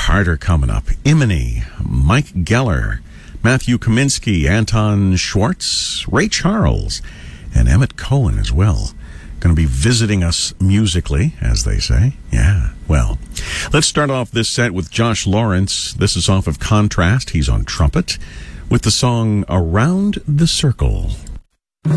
Carter coming up. Imani, Mike Geller, Matthew Kaminsky, Anton Schwartz, Ray Charles, and Emmett Cohen as well. Going to be visiting us musically, as they say. Yeah, well, let's start off this set with Josh Lawrence. This is off of Contrast. He's on trumpet with the song Around the Circle.